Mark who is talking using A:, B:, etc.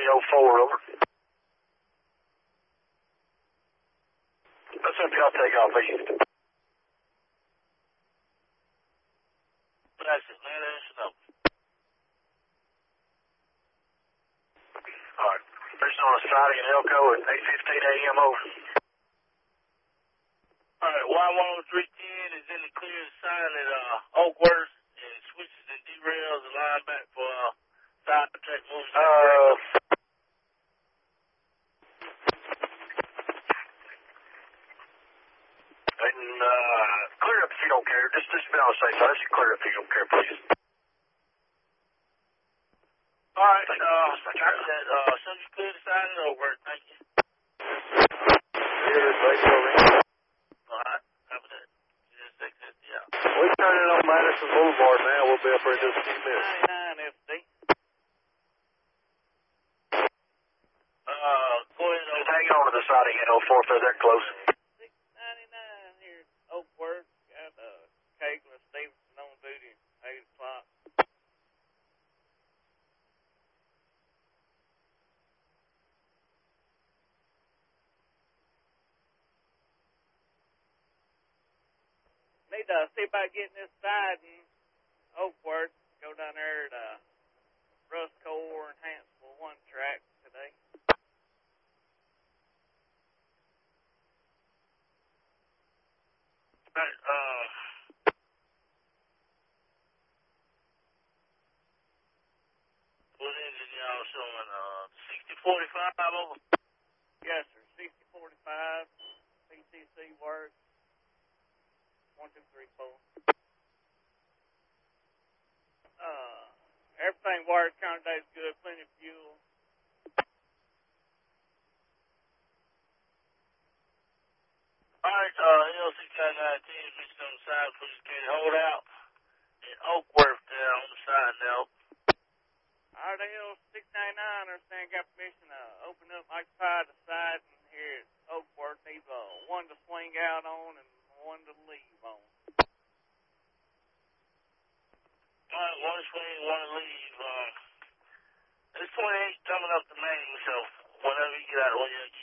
A: 6804, over. Let's have y'all take off east.
B: That's it, man. That's enough.
A: All right. Person on a siding in Elko at 8:15 a.m. over.
B: All right, Y10310 is in the clear sign at Oakworth and switches and derails the line back for side track moves.
A: And clear up if you don't care. Just be on the safe side. Just clear up if you don't care, please.
B: All right, copy that. So you clear the sign at Oakworth. Thank you.
C: Here, thank you.
B: All right, copy that. Just exit, yeah.
C: We're turning on Madison Boulevard now. We'll be up there in just a few minutes.
B: 99 FD. Go ahead.
A: Just hang on to the siding in 04 if they're that close.
B: 699 here at Oakworth. Got Kegler Stevenson on duty at 8 o'clock. Need to see about getting this siding Oakworth. Go down there to Rust Core and Hansville 1 track today. Alright, what engine y'all showing? 6045 over? Yes, sir. 6045. PTC works. 1, 2, 3, 4. Everything wired current day is good. Plenty of fuel. Alright, L6919, reached on the side, please can hold out. And Oakworth there on the side now. Alright, L699, understand got permission to open up, occupy the side and here at Oakworth. Needs one to swing out on and one to leave on. Alright, one to swing, one to leave. There's 28 coming up the main, so whenever you get out of the way,